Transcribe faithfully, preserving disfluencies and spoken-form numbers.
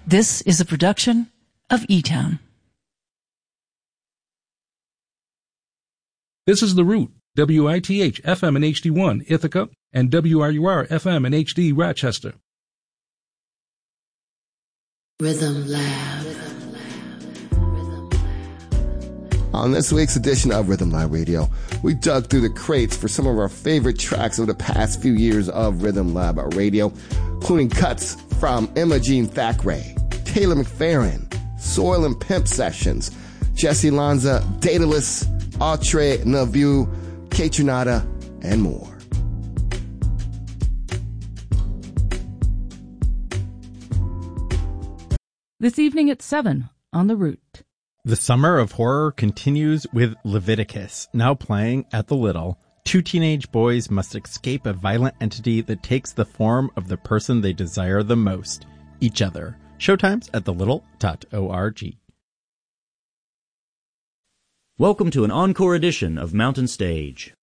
This is a production of E-Town. This is The Root, W I T H F M and H D one, Ithaca, and W R U R F M and H D, Rochester. Rhythm Lab. On this week's edition of Rhythm Lab Radio, we dug through the crates for some of our favorite tracks of the past few years of Rhythm Lab Radio, including cuts from Imogene Thackeray, Taylor McFerrin, Soil and Pimp Sessions, Jesse Lanza, Daedalus, Autre Navu, Kaytranada, and more. This evening at seven on The Root. The summer of horror continues with Leviticus, now playing at the Little. Two teenage boys must escape a violent entity that takes the form of the person they desire the most, each other. Showtimes at the little dot org. Welcome to an encore edition of Mountain Stage.